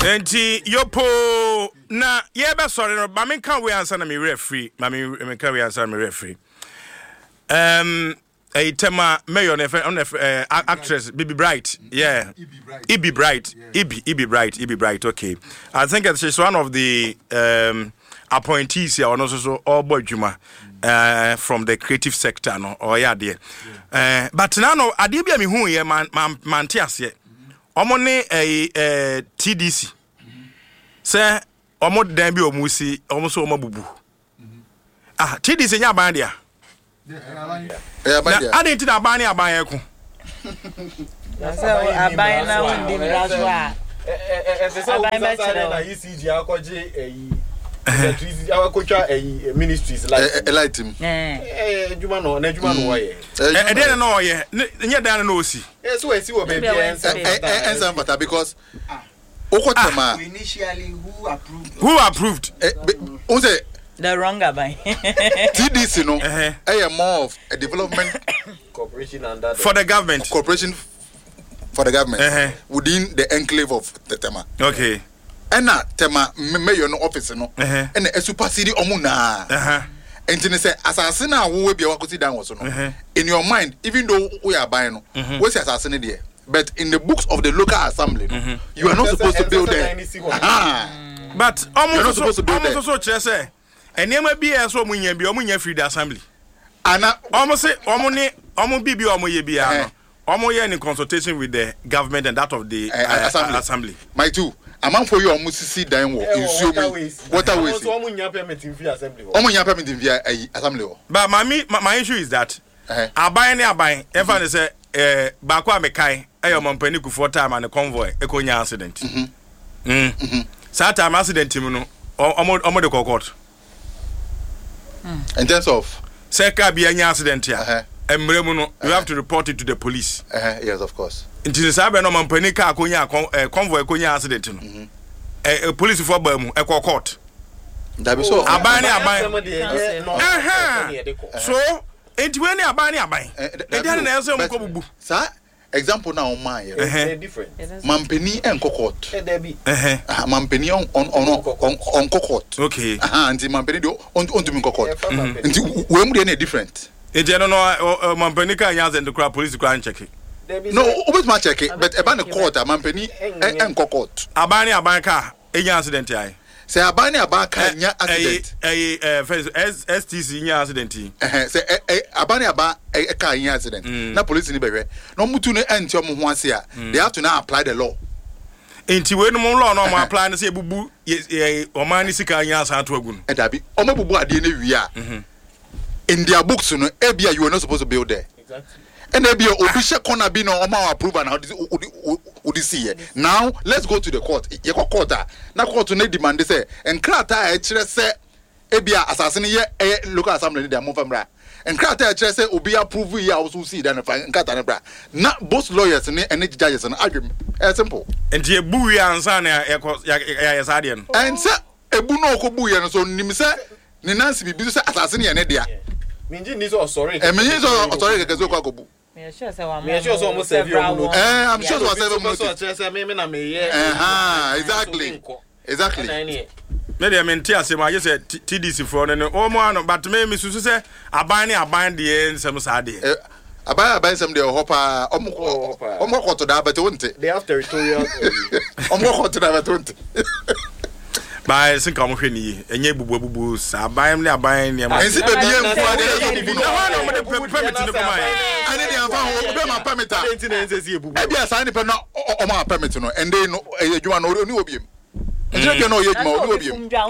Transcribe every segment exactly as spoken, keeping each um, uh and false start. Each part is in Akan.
Enti yopo na yebe sorry no ba me kan we answer na me referee ma me me kan we answer me referee um a tema mayor on uh, actress Bibi Bright yeah Ibi Bright Ibi Ibi Bright Ibi Bright okay I think she's one of the um appointees here also so all boy juma uh from the creative sector no or yeah there uh but now no ade bia me hu ye man man tiase omo ne eh T D C say omo dan bi omo si omo so omo bubu ah T D C nya ban dia eh ban dia ade ti da ban ne aban ye ko so aban na undi mrazwa eh eh eh aban ba chere na E C G akoje eh electricity our culture eh ministries like light him eh eh juma no na juma no ye eh dey no ye nya dan no osi eh so we see we baby answer matter because okotema initially who approved who approved who say the wrong aban T D C no eh more of a development corporation under for the government corporation for the government uh-huh. within the enclave of the Tema okay ena Tema mayor no office no uh-huh. ena esupasidi omu na uh-huh. Entine say asase na wo we bia wakosi dan wo so no in your mind even though we are buying no we say asase ne there but in the books of the local assembly no, mm-hmm. you are not supposed to build there ah but almost supposed to build there almost so che say enema bi e so omunya bi omunya free the assembly ana almost say omu ni omu bi bi omu ye bia no omu ye in consultation with the government and that of the uh, uh, assembly. assembly my two among for you omu sisi dan wo insuo mi waterways so omu nya permit in free assembly omu nya permit in free assembly but my my issue is that aban ni aban ever they say eh baako amekai ayo mampani kufor time and convoy ekonya accident mhm mhm sa time accident mu no omo omo de court in terms of say ka bia nya accident ya emre mu no you have to report it to the police uh yes of course until say be no mampani ka akonya convoy ekonya accident no eh police for ba mu e court that be so aban ni aban so enti we ni aban ni aban e dey na say mu ko bubu sa example now on my eh different mampeni enko court eh there be eh mampeni on on on on court okay ah anti mampeni do on on to me court nti we mu dey na different e dey no no mampeni ka nya the crowd police crowd check no obet ma check but e ba na court mampeni enko court aban ni aban ka enya accident ai say aban ni aban ka nya accident eh eh S T C nya accident eh say aban ni aban ka nya accident na police ni behwe no mutu no enti omo ho ase a they have to now apply the law enti we no law no mo apply na say bubu oman ni sika nya asanto agu no e dabi omo bubu ade na wi a in their books no e bia you are not supposed to build there exactly and e bia obi she corner bi no omo approve na odi see here now let's go to the court ye court na court no demand say enkrata e kire say e bia asase ne ye local assembly ne dey mo famra enkrata e kire say obi approve here also see that enkrata ne bra na both lawyers ne and judges no adwem e simple and ye bu wi ansa na ya ya sade no and say ebu no ko bu ye no so nim say ne nansi bi bi say asase ne ne dia minji ni so sorry e minji so sorry ke zo ko akobu me sure say wa me sure so almost serve you eh I'm sure so serve you so say me me na me ye eh exactly exactly me dey menti ase ma je say T D C for no o mo ano but me me susu say aban ni aban de nsem sa de aban aban nsem de hopa omo omo ko to da but won't they have territorial omo ko to da but won't by sin ka mo hwe ni enye bubu bubu sa aban ni aban ni ma ensi be bi enfu ade no no mo de permit no come ai ani dey afa ho be ma permit a enti na ense si bubu e bia sa ni pe no o ma permit no and they no edwuma no ni obiem enti be no edwuma o ni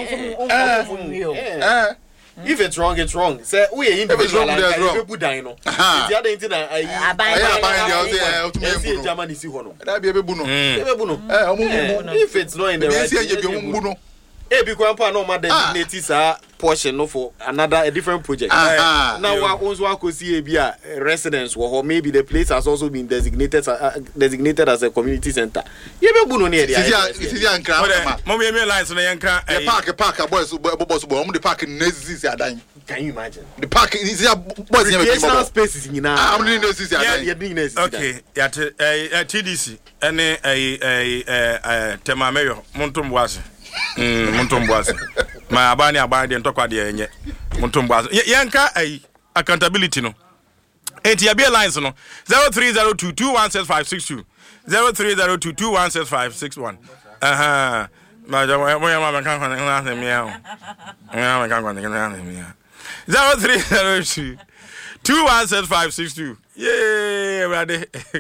obiem eh if it's wrong it's wrong say we individual like people die no the other enti na aban aban dey say o tumi ense Germany si ho no da bia be bu no e be bu no eh o mu if it's not in the right ense ye bi mu bu no e bi kwa mpa no ma designate sa portion no for another a different project. Uh, now wa once wa kosi e bi a residents wo maybe the place has also been designated uh, designated as a community center. You be bu no ne dia. Sisi sisi ankra ma. Mo me me lines no yanka. The park park boys boys boy omo the park nezisi adan. Can you imagine? The park is here boys here recreational spaces nyina. Ah, am nezisi adan. Yeah, yeah, nezisi. Okay, ya eh T D C ene eh eh eh tema mayor Montomboase. Mm Montomboase. My abani abani de ntokwa de enye Montomboase. Yanka eh accountability no. Enti abia lines no zero three zero two two one six five six two zero three zero two two one six five six one. Aha. Ma jo mo ya ma kan kan na se mi ya. Ya ma kan kan na se mi ya. zero three zero two two one six five six two. Yeah, ready.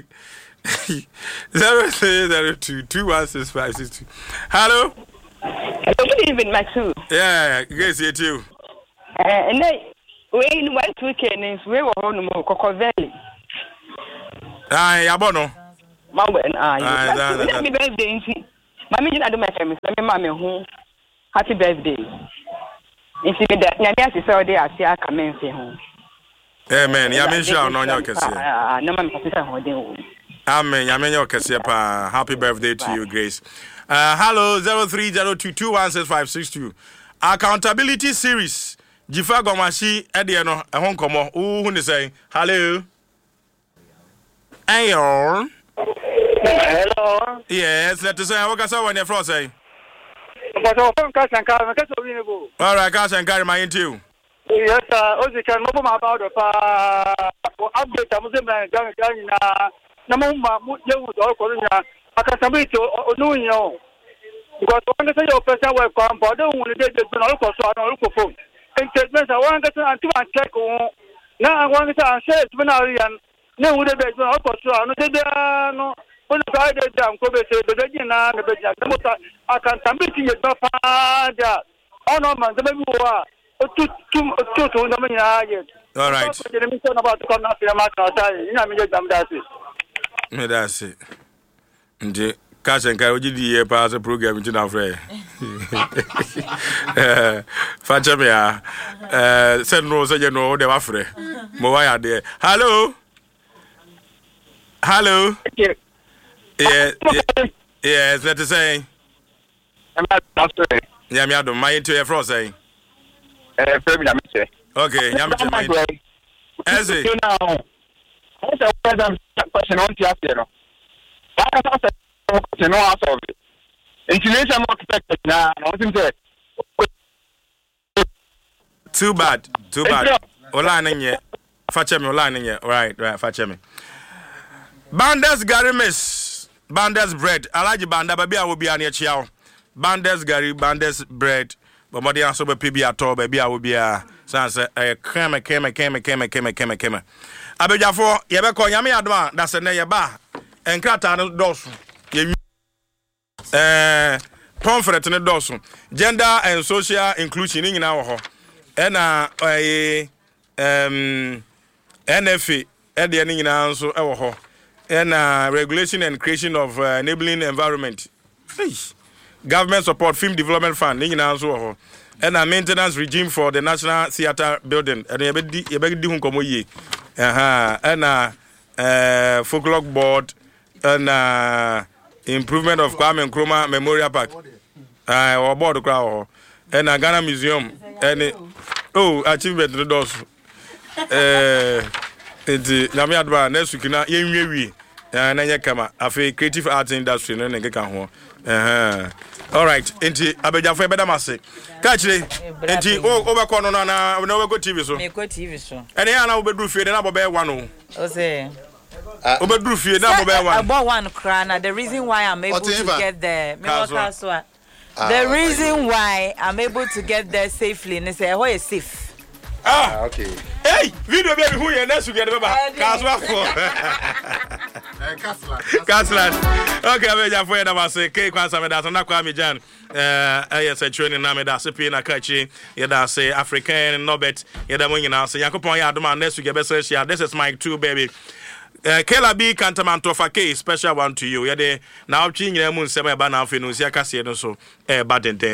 zero three zero two two one six five six two. Hello. Good evening, Maxu. Yeah, guys, you too. Uh, and then we in one weekend is we were on Coco Valley. Ah, yabono. Mountain, ah, Ah, that- happy birthday. Mammy, I do my family. Let me, mammy, who happy birthday. If you that, Nanya is already at the Akamensi home. Amen. Yamin sha no nya kese. Ah, no man, Professor Hodin. Amen. Yamin nya kese pa. Happy birthday to you, Grace. Uh, hello zero three zero two two one six five six two. Accountability series. Jifa Gomashi Eddie no ehon komo. Who ni say? Hello. Ayo. Hello. Yes, let us say what can someone from say. But I don't catch and carry. Catch over you. All right, cash and carry my into. Yes, sir. Ozi can move my about the update. I'm saying that going going na na mo ma mo je wo do ko nya accountability onu yin because one say your person will come but don't want to do no ko so no ko phone statement one get anti man check na one say an say to na rian na wo de be no ko so no de no when the guy dey jam ko be say de de na na be jam mo ta accountability ye do pa ja ono man de be wo tu tu tu tu na me ya ye all right de mi so na ba to come na fi ma ta sai ina me je jam da si me da si nje cash and carry ojidi ye pa as program nti na frɛ eh facha me ya eh send no say no de wa frɛ mo wa ya de hello hello yeah yeah yes let us say I'm not sorry. yeah me adom my into your fro say Eh, Femi na me say. okay yeah me my eze You know. I said present question on the after no. I said question no answer of it. Insulation architect na na what him say. too bad too bad ola nanye facha me ola nanye right right facha me Bandas Gary Miss Bandas bread alaji banda baby a wo bia na chia Bandas Gary Bandas bread but modi aso be P B ato baby a wo bia sanse eh kreme kreme kreme kreme kreme kreme kreme abejafo ye be ko nyame adoma da se na ye ba enkrata no dosu ye eh conference ne dosu gender and social inclusion ni nyina wo ho ena eh um N F A e de ni nyina nso e wo ho ena regulation and creation of uh, enabling environment hey. Government support film development fund ni nyina nso wo ho ena maintenance regime for the national theatre building ena ye be di ye be di hu komo yi aha ena eh folklore board ena improvement of Kwame Nkrumah Memorial Park ah uh, board kra ho ena Ghana Museum ene oh achievement the dos eh enti nyame adba na sukina yenwewi na nye kama afi creative arts industry no nke ka ho eh all right enti abejafo e beda mase ka kire enti o obekọ no na na obekọ T V so me ko T V so ene ya na obedru fie na bobe one o o say obedru fie na bobe one I bought one crana the reason why I'm able to get there me work so the reason why I'm able to get there safely and say how is safe ah okay hey video be be hu ye na sugi de baba kaswa for Eh, Kaslan. Kaslan. Okay, abeja for na mase ke kwansa me da so na kwa me jan eh yes a training na me da se pe na kachi ye da say African Nobet ye da mo nyina so yakopon ya adoma na sugi be so share this is Mike two baby. Uh, Kela B Cantamanto Fake special one to you. Yede na opchi nyina mu nsema e ba na afi no sia kase no so e ba denden.